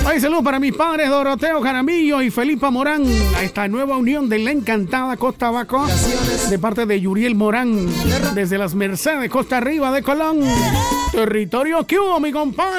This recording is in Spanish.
Ay, saludos para mis padres Doroteo Jaramillo y Felipa Morán. A esta nueva unión de la encantada Costa Abajo, de parte de Yuriel Morán, desde las Mercedes, Costa Arriba de Colón. Territorio que hubo, mi compadre.